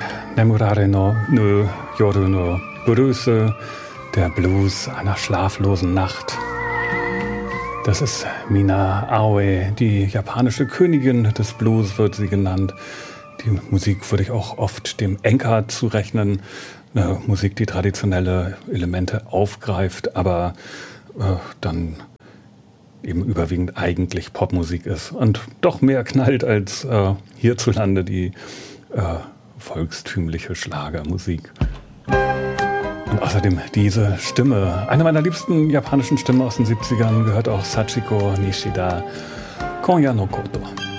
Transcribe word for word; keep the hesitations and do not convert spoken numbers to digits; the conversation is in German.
Nemurare no no Yoru no Blues, der Blues einer schlaflosen Nacht. Das ist Mina Aoi, die japanische Königin des Blues wird sie genannt. Die Musik würde ich auch oft dem Enka zurechnen. Eine Musik, die traditionelle Elemente aufgreift, aber äh, dann eben überwiegend eigentlich Popmusik ist und doch mehr knallt als äh, hierzulande die äh, volkstümliche Schlagermusik. Und außerdem diese Stimme, eine meiner liebsten japanischen Stimmen aus den siebzigern, gehört auch Sachiko Nishida, Konya no Koto.